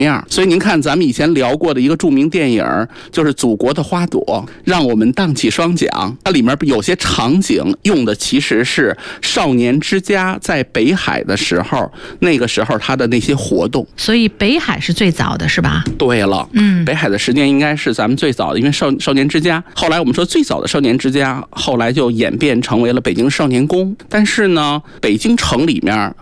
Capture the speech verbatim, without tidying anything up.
样。所以您看咱们以前聊过的一个著名电影就是《祖国的花朵》，让我们荡起双桨，它里面有些场景用的其实是少年之家在北海的时候，那个时候他的那些活动。 所以北海是最早的是吧？ 对了，嗯，北海的时间应该是咱们最早的，因为少少年之家，后来我们说最早的少年之家，后来就演变成为了北京少年宫。但是呢，北京城里面